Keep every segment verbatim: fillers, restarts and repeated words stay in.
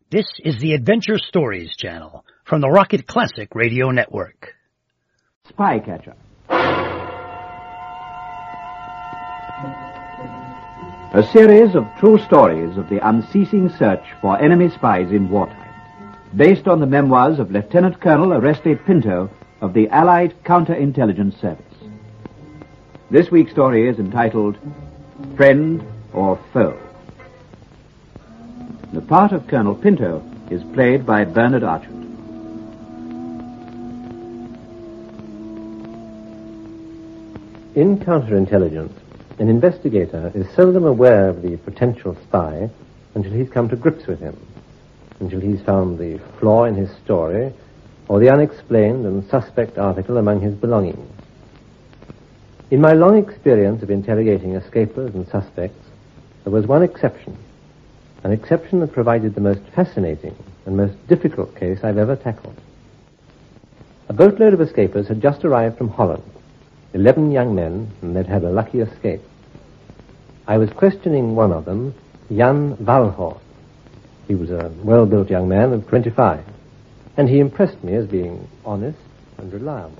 This is the Adventure Stories channel from the Rocket Classic Radio Network. Spycatcher. A series of true stories of the unceasing search for enemy spies in wartime, based on the memoirs of Lieutenant Colonel Oreste Pinto of the Allied Counterintelligence Service. This week's story is entitled Friend or Foe. The part of Colonel Pinto is played by Bernard Archard. In counterintelligence, an investigator is seldom aware of the potential spy until he's come to grips with him, until he's found the flaw in his story or the unexplained and suspect article among his belongings. In my long experience of interrogating escapers and suspects, there was one exception, an exception that provided the most fascinating and most difficult case I've ever tackled. A boatload of escapers had just arrived from Holland, eleven young men, and they'd had a lucky escape. I was questioning one of them, Jan Walhorst. He was a well-built young man of twenty-five, and he impressed me as being honest and reliable.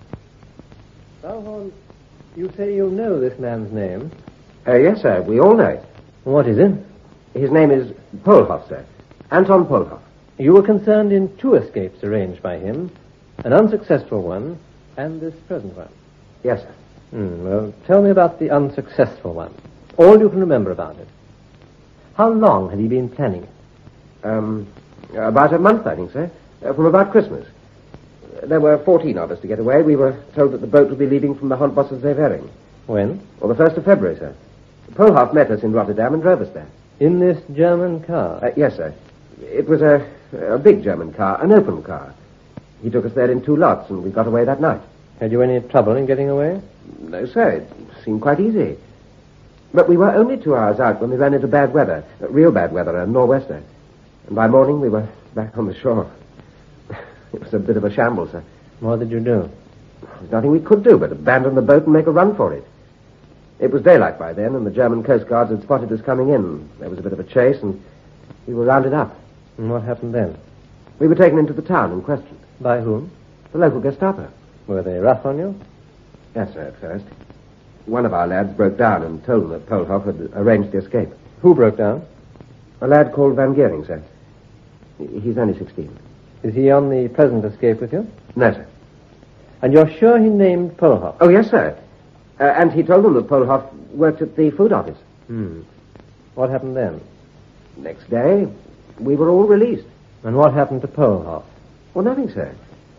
Walhorst, you say you know this man's name? Uh, yes, sir. We all know it. What is it? His name is Polhoff, sir. Anton Polhoff. You were concerned in two escapes arranged by him, an unsuccessful one and this present one. Yes, sir. Hmm, well, tell me about the unsuccessful one. All you can remember about it. How long had he been planning it? Um, about a month, I think, sir. Uh, from about Christmas. There were fourteen of us to get away. We were told that the boat would be leaving from the Handbosser-Zeevering. When? Well, the first of February, sir. Polhoff met us in Rotterdam and drove us there. In this German car? Uh, yes, sir. It was a, a big German car, an open car. He took us there in two lots, and we got away that night. Had you any trouble in getting away? No, sir. It seemed quite easy. But we were only two hours out when we ran into bad weather, uh, real bad weather, a nor'wester. And by morning, we were back on the shore. It was a bit of a shambles, sir. What did you do? There's nothing we could do but abandon the boat and make a run for it. It was daylight by then, and the German Coast Guards had spotted us coming in. There was a bit of a chase, and we were rounded up. And what happened then? We were taken into the town and questioned. By whom? The local Gestapo. Were they rough on you? Yes, sir, at first. One of our lads broke down and told them that Polhoff had arranged the escape. Who broke down? A lad called Van Geering, sir. He's only sixteen. Is he on the present escape with you? No, sir. And you're sure he named Polhoff? Oh, yes, sir. Uh, and he told them that Polhoff worked at the food office. Hmm. What happened then? Next day, we were all released. And what happened to Polhoff? Well, nothing, sir.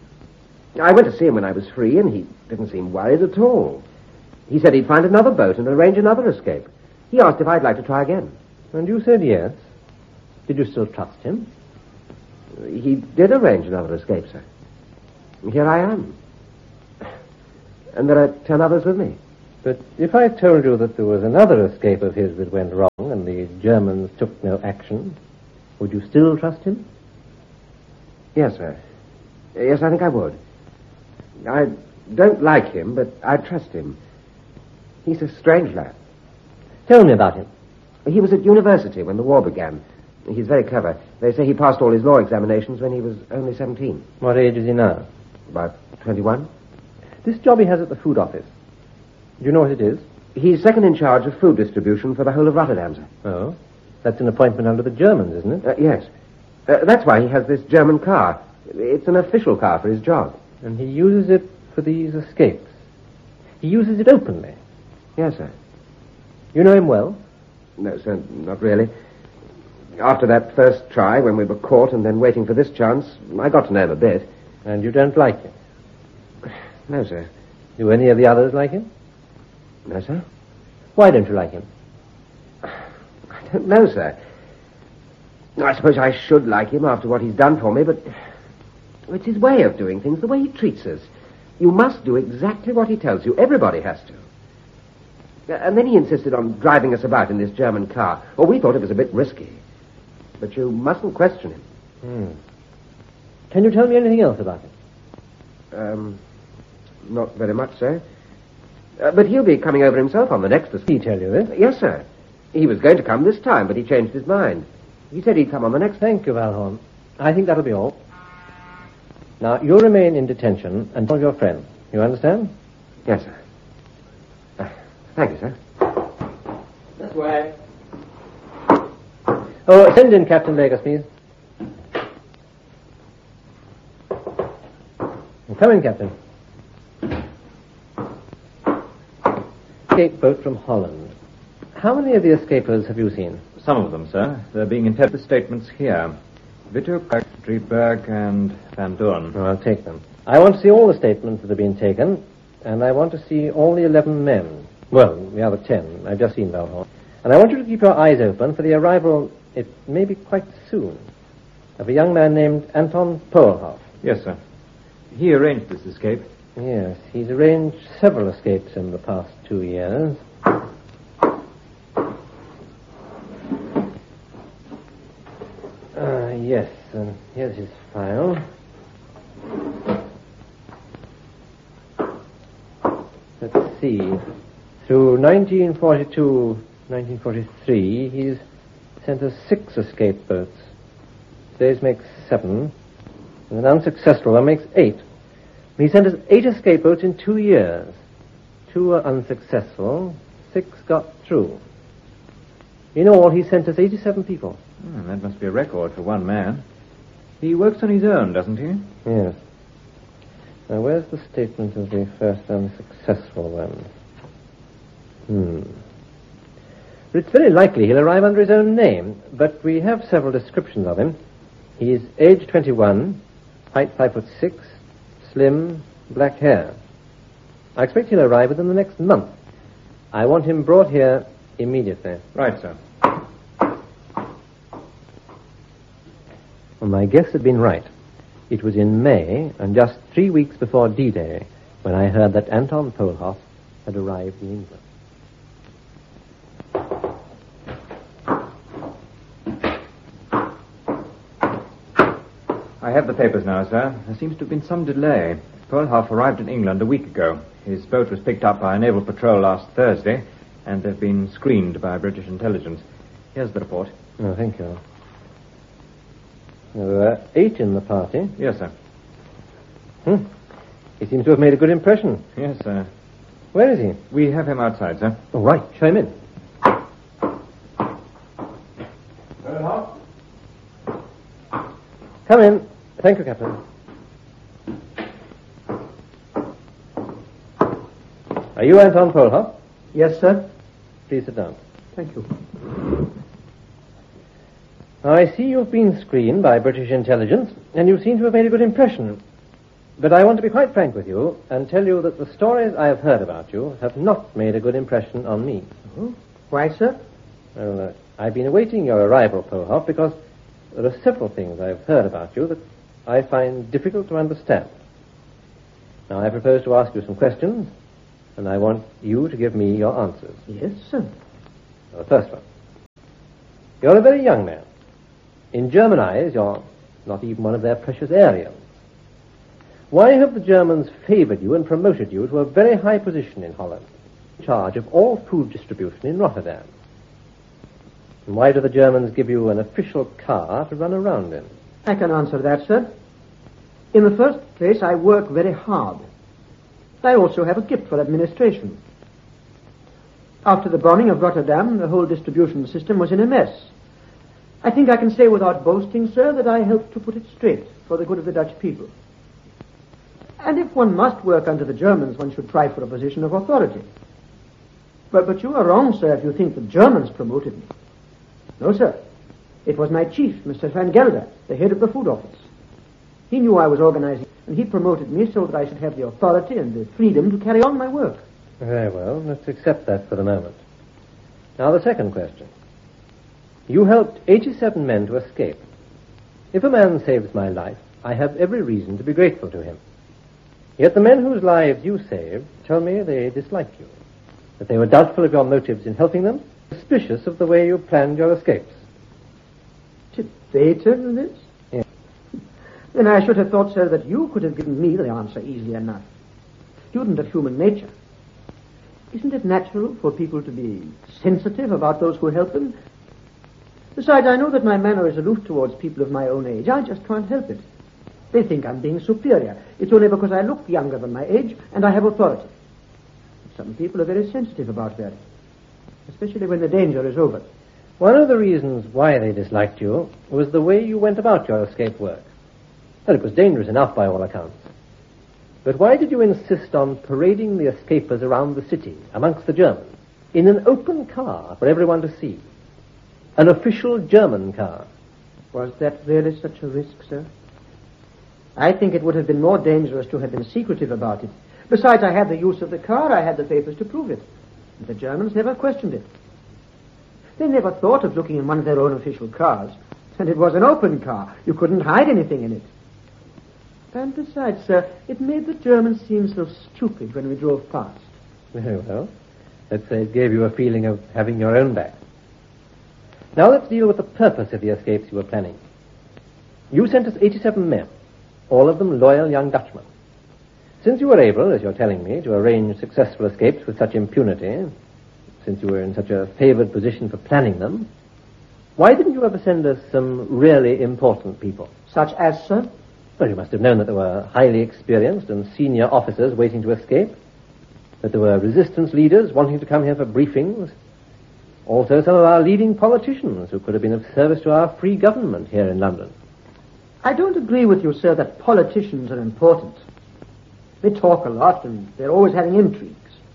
I went to see him when I was free, and he didn't seem worried at all. He said he'd find another boat and arrange another escape. He asked if I'd like to try again. And you said yes. Did you still trust him? He did arrange another escape, sir. Here I am. And there are ten others with me. But if I told you that there was another escape of his that went wrong and the Germans took no action, would you still trust him? Yes, sir. Yes, I think I would. I don't like him, but I trust him. He's a strange lad. Tell me about him. He was at university when the war began. He's very clever. They say he passed all his law examinations when he was only seventeen. What age is he now? About twenty-one. This job he has at the food office, do you know what it is? He's second in charge of food distribution for the whole of Rotterdam, sir. Oh, that's an appointment under the Germans, isn't it? Uh, yes. Uh, that's why he has this German car. It's an official car for his job. And he uses it for these escapes. He uses it openly. Yes, sir. You know him well? No, sir, not really. After that first try, when we were caught and then waiting for this chance, I got to know him a bit. And you don't like him? No, sir. Do any of the others like him? No, sir. Why don't you like him? I don't know, sir. I suppose I should like him after what he's done for me, but it's his way of doing things, the way he treats us. You must do exactly what he tells you. Everybody has to. And then he insisted on driving us about in this German car. Well, we thought it was a bit risky. But you mustn't question him. Hmm. Can you tell me anything else about him? Um, not very much, sir. Uh, but he'll be coming over himself on the next escape. He tell you this? Yes, sir. He was going to come this time, but he changed his mind. He said he'd come on the next... Thank you, Valhorn. I think that'll be all. Now, you'll remain in detention until your friend. You understand? Yes, sir. Uh, thank you, sir. This way. Oh, send in Captain Vegas, please. Come in, Captain. Escape boat from Holland. How many of the escapers have you seen? Some of them, sir. They're being interpreted statements here. Wittek, Drieberg, and Van Doorn. Oh, I'll take them. I want to see all the statements that have been taken, and I want to see all the eleven men. Well, the other ten. I've just seen Valhorn. And I want you to keep your eyes open for the arrival, it may be quite soon, of a young man named Anton Polhoff. Yes, sir. He arranged this escape. Yes, he's arranged several escapes in the past two years. Uh, yes, and here's his file. Let's see. Through nineteen forty-two, nineteen forty-three, he's sent us six escape boats. Today's makes seven. And an unsuccessful one makes eight. He sent us eight escape boats in two years. Two were unsuccessful. Six got through. In all, he sent us eighty-seven people. Hmm, that must be a record for one man. He works on his own, doesn't he? Yes. Now, where's the statement of the first unsuccessful one? Hmm. It's very likely he'll arrive under his own name, but we have several descriptions of him. He's age twenty-one, height five foot six, slim, black hair. I expect he'll arrive within the next month. I want him brought here immediately. Right, sir. Well, my guess had been right. It was in May, and just three weeks before D-Day, when I heard that Anton Polhoff had arrived in England. I have the papers now, sir. There seems to have been some delay. Polhoff arrived in England a week ago. His boat was picked up by a naval patrol last Thursday, and they've been screened by British intelligence. Here's the report. Oh, thank you. There were eight in the party. Yes, sir. Hmm. He seems to have made a good impression. Yes, sir. Where is he? We have him outside, sir. Oh, right. Show him in. Come in. Thank you, Captain. Are you Anton Polhoff? Yes, sir. Please sit down. Thank you. I see you've been screened by British intelligence, and you seem to have made a good impression. But I want to be quite frank with you and tell you that the stories I have heard about you have not made a good impression on me. Oh, why, sir? Well, uh, I've been awaiting your arrival, Polhoff, because there are several things I've heard about you that I find difficult to understand. Now, I propose to ask you some questions, and I want you to give me your answers. Yes, sir. Now, the first one. You're a very young man. In German eyes, you're not even one of their precious Aryans. Why have the Germans favored you and promoted you to a very high position in Holland, in charge of all food distribution in Rotterdam? And why do the Germans give you an official car to run around in? I can answer that, sir. In the first place, I work very hard. I also have a gift for administration. After the bombing of Rotterdam, the whole distribution system was in a mess. I think I can say without boasting, sir, that I helped to put it straight for the good of the Dutch people. And if one must work under the Germans, one should try for a position of authority. But, but you are wrong, sir, if you think the Germans promoted me. No, sir. It was my chief, Mister Van Gelder, the head of the food office. He knew I was organizing, and he promoted me so that I should have the authority and the freedom to carry on my work. Very well. Let's accept that for the moment. Now, the second question. You helped eighty-seven men to escape. If a man saves my life, I have every reason to be grateful to him. Yet the men whose lives you saved tell me they dislike you, that they were doubtful of your motives in helping them, suspicious of the way you planned your escapes. Did they tell you this? Yes. Then I should have thought, sir, that you could have given me the answer easily enough. Student of human nature. Isn't it natural for people to be sensitive about those who help them? Besides, I know that my manner is aloof towards people of my own age. I just can't help it. They think I'm being superior. It's only because I look younger than my age and I have authority. Some people are very sensitive about that, especially when the danger is over. One of the reasons why they disliked you was the way you went about your escape work. Well, it was dangerous enough by all accounts. But why did you insist on parading the escapers around the city, amongst the Germans, in an open car for everyone to see? An official German car. Was that really such a risk, sir? I think it would have been more dangerous to have been secretive about it. Besides, I had the use of the car, I had the papers to prove it. And the Germans never questioned it. They never thought of looking in one of their own official cars. And it was an open car. You couldn't hide anything in it. And besides, sir, it made the Germans seem so stupid when we drove past. Very well. Let's say it gave you a feeling of having your own back. Now let's deal with the purpose of the escapes you were planning. You sent us eighty-seven men, all of them loyal young Dutchmen. Since you were able, as you're telling me, to arrange successful escapes with such impunity, since you were in such a favored position for planning them, why didn't you ever send us some really important people? Such as, sir? Well, you must have known that there were highly experienced and senior officers waiting to escape, that there were resistance leaders wanting to come here for briefings, also some of our leading politicians who could have been of service to our free government here in London. I don't agree with you, sir, that politicians are important. They talk a lot and they're always having intrigues.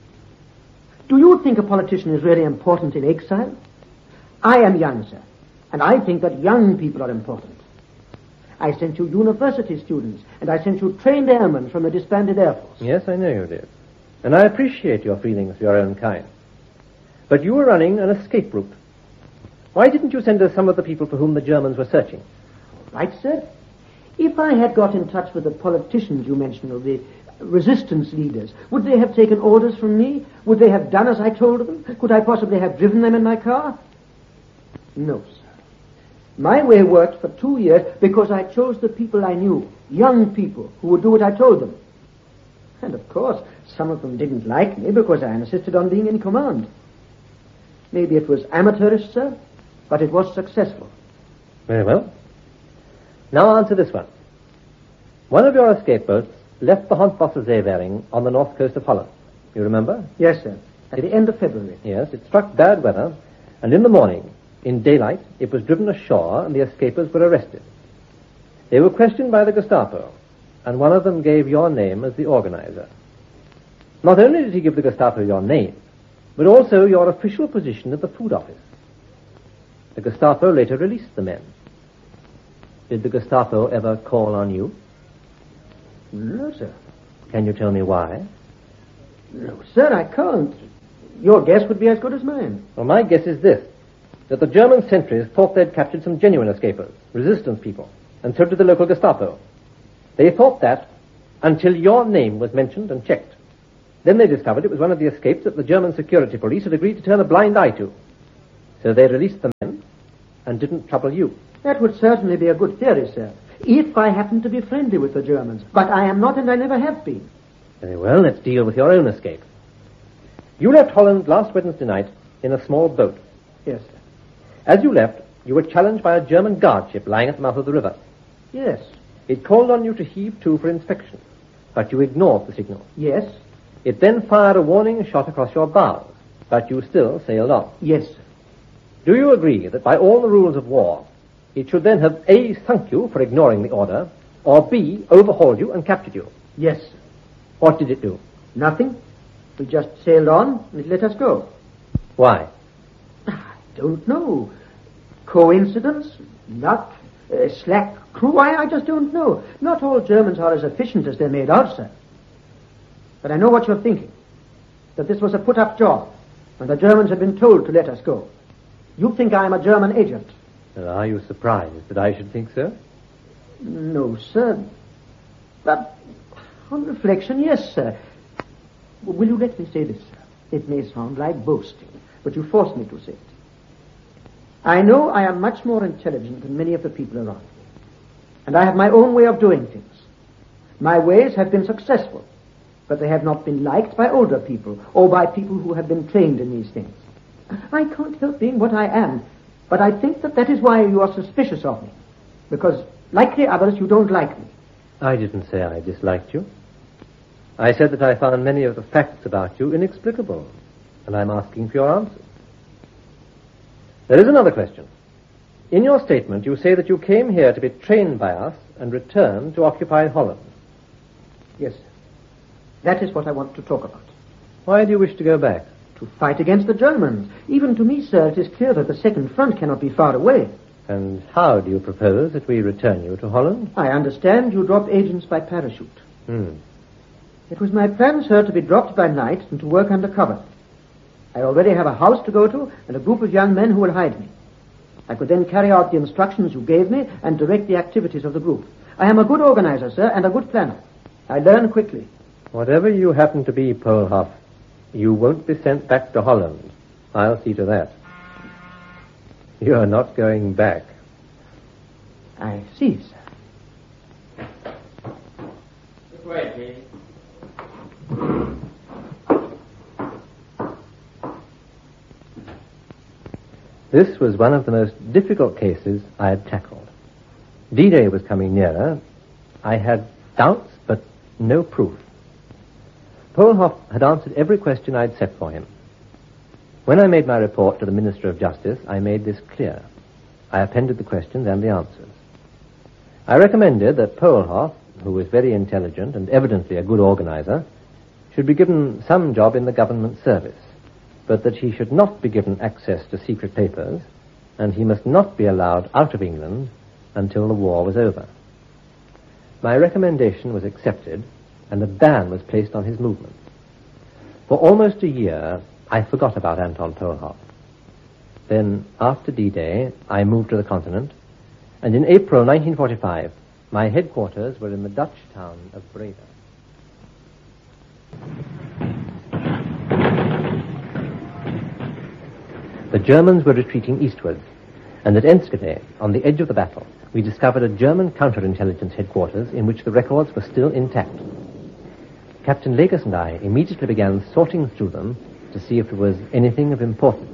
Do you think a politician is really important in exile? I am young, sir, and I think that young people are important. I sent you university students, and I sent you trained airmen from the disbanded Air Force. Yes, I know you did. And I appreciate your feelings for your own kind. But you were running an escape route. Why didn't you send us some of the people for whom the Germans were searching? Right, sir. If I had got in touch with the politicians you mentioned, or the resistance leaders, would they have taken orders from me? Would they have done as I told them? Could I possibly have driven them in my car? No, sir. My way worked for two years because I chose the people I knew, young people who would do what I told them. And of course, some of them didn't like me because I insisted on being in command. Maybe it was amateurish, sir, but it was successful. Very well. Now answer this one. One of your escape boats left the Hontbosselzeewering on the north coast of Holland. You remember? Yes, sir. At the end of February. Yes, it struck bad weather, and in the morning, in daylight, it was driven ashore and the escapers were arrested. They were questioned by the Gestapo, and one of them gave your name as the organizer. Not only did he give the Gestapo your name, but also your official position at the food office. The Gestapo later released the men. Did the Gestapo ever call on you? No, sir. Can you tell me why? No, sir, I can't. Your guess would be as good as mine. Well, my guess is this, that the German sentries thought they'd captured some genuine escapers, resistance people, and so did the local Gestapo. They thought that until your name was mentioned and checked. Then they discovered it was one of the escapes that the German security police had agreed to turn a blind eye to. So they released the men and didn't trouble you. That would certainly be a good theory, sir, if I happened to be friendly with the Germans. But I am not, and I never have been. Very well, let's deal with your own escape. You left Holland last Wednesday night in a small boat. Yes, sir. As you left, you were challenged by a German guard ship lying at the mouth of the river. Yes. It called on you to heave to for inspection, but you ignored the signal. Yes. It then fired a warning shot across your bows, but you still sailed on. Yes, sir. Do you agree that by all the rules of war, it should then have A, sunk you for ignoring the order, or B, overhauled you and captured you? Yes, sir. What did it do? Nothing. We just sailed on, and it let us go. Why? I don't know. Coincidence? Luck? Uh, slack crew? I, I just don't know. Not all Germans are as efficient as they're made out, sir. But I know what you're thinking. That this was a put-up job, and the Germans had been told to let us go. You think I am a German agent. Well, are you surprised that I should think so? No, sir. But on reflection, yes, sir. Will you let me say this, sir? It may sound like boasting, but you force me to say it. I know I am much more intelligent than many of the people around me. And I have my own way of doing things. My ways have been successful, but they have not been liked by older people or by people who have been trained in these things. I can't help being what I am, But I think that that is why you are suspicious of me. Because, like the others, you don't like me. I didn't say I disliked you. I said that I found many of the facts about you inexplicable, and I'm asking for your answers. There is another question. In your statement, you say that you came here to be trained by us and returned to occupy Holland. Yes. That is what I want to talk about. Why do you wish to go back? To fight against the Germans. Even to me, sir, it is clear that the second front cannot be far away. And how do you propose that we return you to Holland? I understand you drop agents by parachute. Hmm. It was my plan, sir, to be dropped by night and to work under cover. I already have a house to go to and a group of young men who will hide me. I could then carry out the instructions you gave me and direct the activities of the group. I am a good organizer, sir, and a good planner. I learn quickly. Whatever you happen to be, Pohlhoff, you won't be sent back to Holland. I'll see to that. You're not going back. I see, sir. This way, please. This was one of the most difficult cases I had tackled. D-Day was coming nearer. I had doubts, but no proof. Pohlhoff had answered every question I'd set for him. When I made my report to the Minister of Justice, I made this clear. I appended the questions and the answers. I recommended that Pohlhoff, who was very intelligent and evidently a good organizer, should be given some job in the government service, but that he should not be given access to secret papers, and he must not be allowed out of England until the war was over. My recommendation was accepted, and a ban was placed on his movements. For almost a year, I forgot about Anton Pohlhoff. Then, after D-Day, I moved to the continent, and in April nineteen forty-five, my headquarters were in the Dutch town of Breda. The Germans were retreating eastwards, and at Enschede, on the edge of the battle, we discovered a German counterintelligence headquarters in which the records were still intact. Captain Lakers and I immediately began sorting through them to see if there was anything of importance.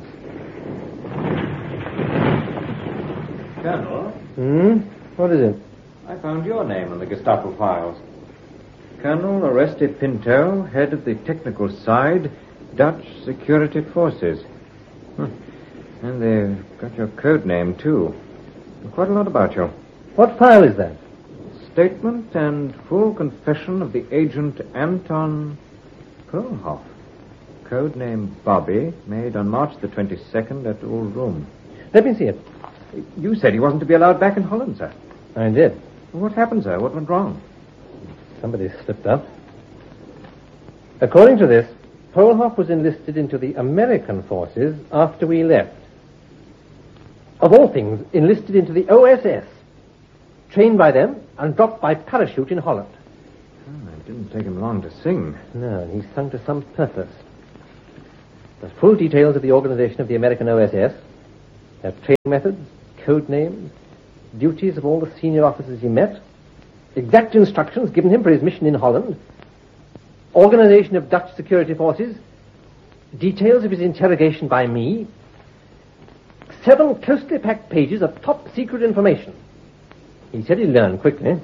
Colonel? Hmm? What is it? I found your name on the Gestapo files. Colonel Oreste Pinto, head of the technical side, Dutch Security Forces. Huh. And they've got your code name, too. Quite a lot about you. What file is that? Statement and full confession of the agent Anton Pohlhoff. Code name Bobby, made on March the twenty-second at Ulrum. Let me see it. You said he wasn't to be allowed back in Holland, sir. I did. What happened, sir? What went wrong? Somebody slipped up. According to this, Pohlhoff was enlisted into the American forces after we left. Of all things, enlisted into the O S S, trained by them and dropped by parachute in Holland. Oh, it didn't take him long to sing. No, and he sung to some purpose. There's full details of the organization of the American O S S, their training methods, code names, duties of all the senior officers he met, exact instructions given him for his mission in Holland, organization of Dutch security forces, details of his interrogation by me, seven closely packed pages of top secret information. He said he learned quickly.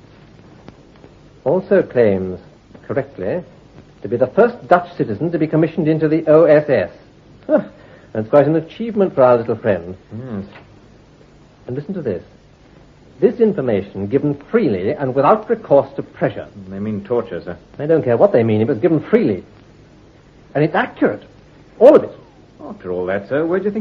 Also claims, correctly, to be the first Dutch citizen to be commissioned into the O S S. Huh, that's quite an achievement for our little friend. Yes. And listen to this. This information given freely and without recourse to pressure. They mean torture, sir. I don't care what they mean, it was given freely. And it's accurate. All of it. After all that, sir, where do you think